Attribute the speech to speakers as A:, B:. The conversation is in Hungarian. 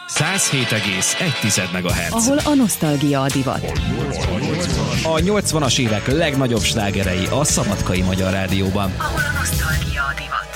A: 107,1 MHz.
B: Ahol a nosztalgia a divat.
C: A 80-as évek legnagyobb slágerei a Szabadkai Magyar Rádióban.
B: Ahol a nosztalgia a divat.